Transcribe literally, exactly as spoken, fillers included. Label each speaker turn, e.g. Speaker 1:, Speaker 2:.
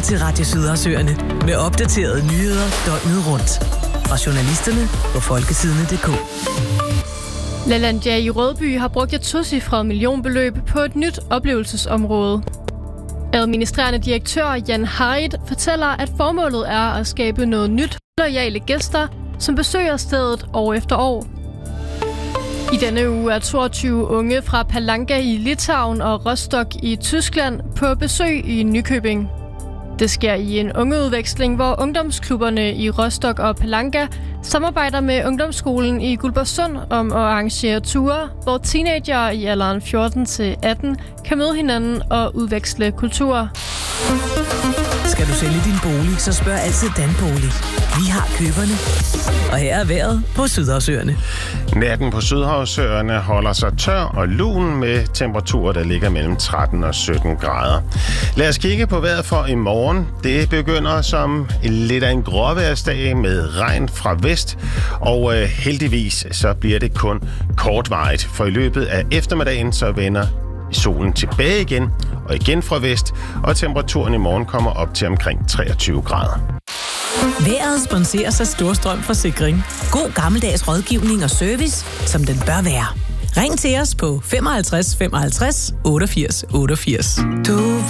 Speaker 1: til Radio Sydhavsøerne med opdaterede nyheder døgnet rundt. Fra journalisterne på folketidene punktum d k.
Speaker 2: LaLandia i Rødby har brugt et tocifret millionbeløb på et nyt oplevelsesområde. Administrerende direktør Jan Harit fortæller, at formålet er at skabe noget nyt for loyale gæster, som besøger stedet år efter år. I denne uge er toogtyve unge fra Palanga i Litauen og Rostock i Tyskland på besøg i Nykøbing. Det sker i en ungeudveksling, hvor ungdomsklubberne i Rostock og Palanga samarbejder med ungdomsskolen i Guldborgsund om at arrangere ture, hvor teenagere i alderen fjorten til atten kan møde hinanden og udveksle kulturer.
Speaker 1: Skal du sælge din bolig, så spørg altid Danbolig. Vi har køberne. Og her er vejret på Sydhavsøerne.
Speaker 3: Natten på Sydhavsøerne holder sig tør og lun med temperaturer, der ligger mellem tretten og sytten grader. Lad os kigge på vejret for i morgen. Det begynder som lidt af en gråværsdag med regn fra vest, og øh, heldigvis så bliver det kun kortvarigt, for i løbet af eftermiddagen så vender solen tilbage igen, og igen fra vest, og temperaturen i morgen kommer op til omkring treogtyve grader.
Speaker 1: Vejret sponseres af Storstrøm Forsikring. God gammeldags rådgivning og service, som den bør være. Ring til os på femoghalvtreds femoghalvtreds otteogfirs otteogfirs. Du